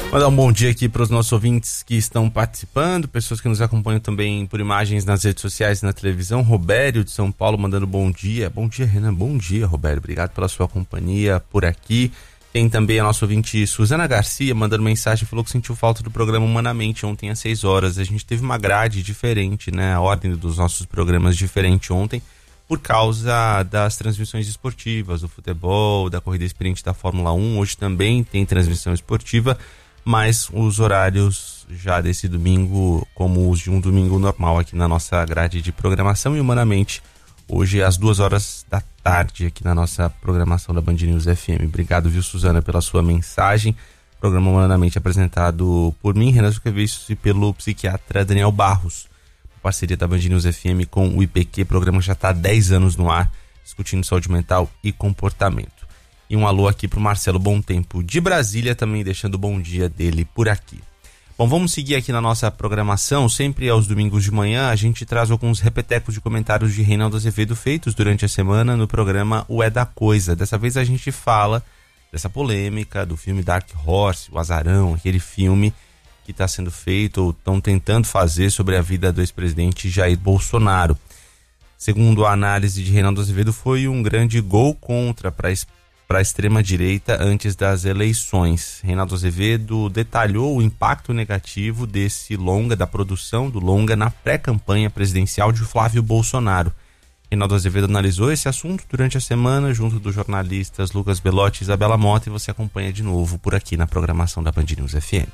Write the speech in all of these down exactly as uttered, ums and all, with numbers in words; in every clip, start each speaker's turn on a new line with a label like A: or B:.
A: Mandar um bom dia aqui para os nossos ouvintes que estão participando, pessoas que nos acompanham também por imagens nas redes sociais e na televisão. Robério de São Paulo mandando bom dia. Bom dia, Renan. Bom dia, Robério. Obrigado pela sua companhia por aqui. Tem também a nossa ouvinte Suzana Garcia mandando mensagem, falou que sentiu falta do programa Humanamente ontem às seis horas. A gente teve uma grade diferente, né? A ordem dos nossos programas diferente ontem, por causa das transmissões esportivas, do futebol, da corrida experiente da Fórmula um. Hoje também tem transmissão esportiva, mas os horários já desse domingo, como os de um domingo normal aqui na nossa grade de programação. E Humanamente, hoje às duas horas da tarde aqui na nossa programação da Band News F M. Obrigado, viu, Suzana, pela sua mensagem. Programa Humanamente apresentado por mim, Renan Suquevich, e pelo psiquiatra Daniel Barros. Parceria da Band News F M com o I P Q. O programa já está há dez anos no ar, discutindo saúde mental e comportamento. E um alô aqui pro Marcelo Bom Tempo de Brasília, também deixando o bom dia dele por aqui. Bom, vamos seguir aqui na nossa programação. Sempre aos domingos de manhã a gente traz alguns repetecos de comentários de Reinaldo Azevedo feitos durante a semana no programa O É da Coisa. Dessa vez a gente fala dessa polêmica do filme Dark Horse, o Azarão, aquele filme que está sendo feito ou estão tentando fazer sobre a vida do ex-presidente Jair Bolsonaro. Segundo a análise de Reinaldo Azevedo, foi um grande gol contra para para a extrema-direita antes das eleições. Reinaldo Azevedo detalhou o impacto negativo desse longa, da produção do longa na pré-campanha presidencial de Flávio Bolsonaro. Reinaldo Azevedo analisou esse assunto durante a semana junto dos jornalistas Lucas Belotti e Isabela Mota, e você acompanha de novo por aqui na programação da Band News F M.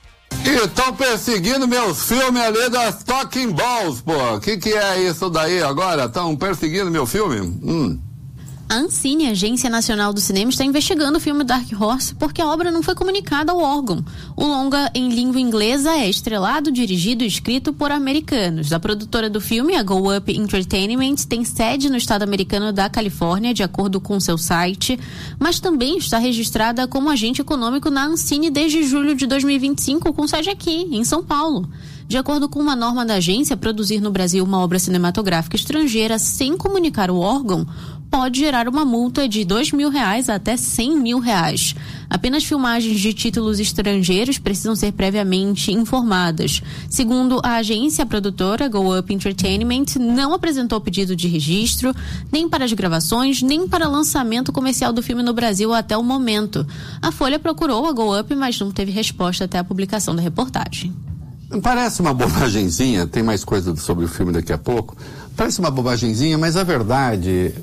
B: E estão perseguindo meus filmes ali das Talking Balls, pô. O que que é isso daí agora? Estão perseguindo meu filme? Hum.
C: A Ancine, Agência Nacional do Cinema, está investigando o filme Dark Horse porque a obra não foi comunicada ao órgão. O longa em língua inglesa é estrelado, dirigido e escrito por americanos. A produtora do filme, a Go Up Entertainment, tem sede no estado americano da Califórnia, de acordo com seu site, mas também está registrada como agente econômico na Ancine desde julho de dois mil e vinte e cinco, com sede aqui, em São Paulo. De acordo com uma norma da agência, produzir no Brasil uma obra cinematográfica estrangeira sem comunicar o órgão pode gerar uma multa de dois mil reais até cem mil reais. Apenas filmagens de títulos estrangeiros precisam ser previamente informadas. Segundo a agência, a produtora Go Up Entertainment não apresentou pedido de registro, nem para as gravações, nem para lançamento comercial do filme no Brasil até o momento. A Folha procurou a Go Up, mas não teve resposta até a publicação da reportagem.
B: Parece uma bobagenzinha, tem mais coisa sobre o filme daqui a pouco. Parece uma bobagenzinha, mas a verdade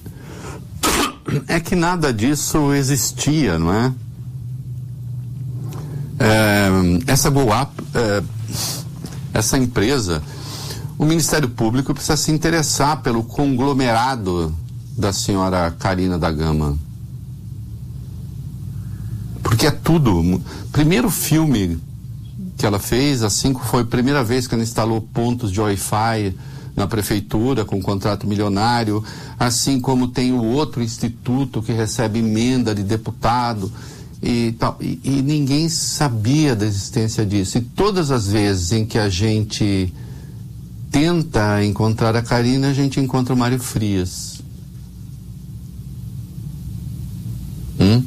B: é que nada disso existia, não é? é essa Go Up, é, essa empresa, o Ministério Público precisa se interessar pelo conglomerado da senhora Karina da Gama. Porque é tudo. Primeiro filme que ela fez, assim que foi a primeira vez que ela instalou pontos de Wi-Fi na prefeitura com um contrato milionário, assim como tem o outro instituto que recebe emenda de deputado e tal, e, e ninguém sabia da existência disso. E todas as vezes em que a gente tenta encontrar a Karina, a gente encontra o Mário Frias. Hum?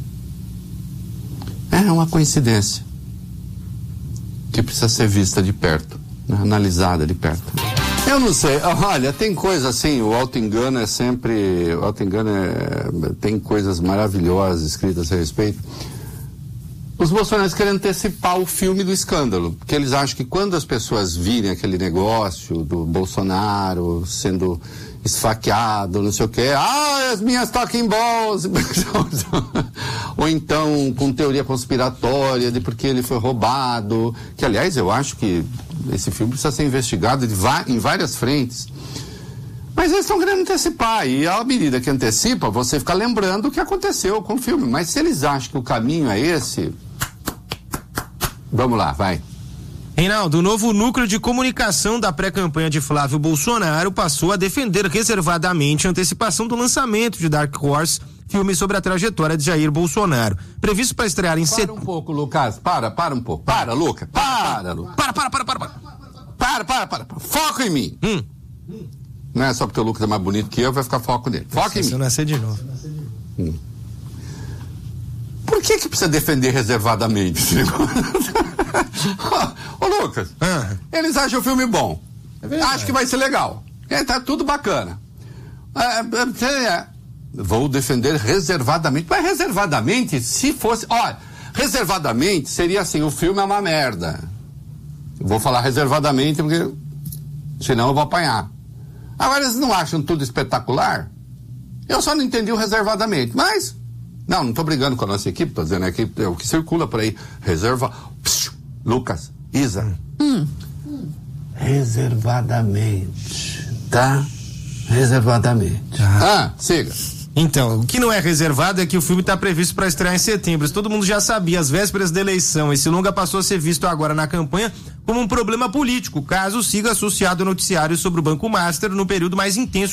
B: É uma coincidência que precisa ser vista de perto, né? Analisada de perto. Eu não sei, olha, tem coisa assim, o auto-engano é sempre, o auto-engano é, tem coisas maravilhosas escritas a respeito. Os bolsonaristas querem antecipar o filme do escândalo, porque eles acham que quando as pessoas virem aquele negócio do Bolsonaro sendo esfaqueado, não sei o quê, ah, as minhas talking balls, ou então com teoria conspiratória de porque ele foi roubado, que aliás eu acho que esse filme precisa ser investigado de em várias frentes. Mas eles estão querendo antecipar, e à medida que antecipa, você fica lembrando o que aconteceu com o filme. Mas se eles acham que o caminho é esse, vamos lá, vai.
D: Reinaldo, o novo núcleo de comunicação da pré-campanha de Flávio Bolsonaro passou a defender reservadamente a antecipação do lançamento de Dark Horse, filme sobre a trajetória de Jair Bolsonaro. Previsto para estrear em setembro.
B: Para um pouco, Lucas. Para, para um pouco. Para, Lucas. Para, Lucas.
D: Para, para, para, para, para.
B: Para, para, para. para. Foco em mim.
D: Hum.
B: Não é só porque o Lucas é mais bonito que eu, vai ficar foco nele. Foca em mim.
D: Se eu nascer de novo.
B: Hum. Por Por que que precisa defender reservadamente? Ô, Lucas, ah. eles acham o filme bom. É Acho que vai ser legal. É, tá tudo bacana. É, é, vou defender reservadamente. Mas reservadamente, se fosse... Olha, reservadamente seria assim, o filme é uma merda. Eu vou falar reservadamente porque senão eu vou apanhar. Agora, eles não acham tudo espetacular? Eu só não entendi o reservadamente. Mas, não, não estou brigando com a nossa equipe, estou dizendo é que é o que circula por aí. Reserva... Psiu, Lucas, Isa. Hum. Reservadamente, tá? Reservadamente. Ah, ah siga.
D: Então, o que não é reservado é que o filme está previsto para estrear em setembro. Isso todo mundo já sabia, às vésperas da eleição. Esse longa passou a ser visto agora na campanha como um problema político, caso siga associado ao noticiário sobre o Banco Master no período mais intenso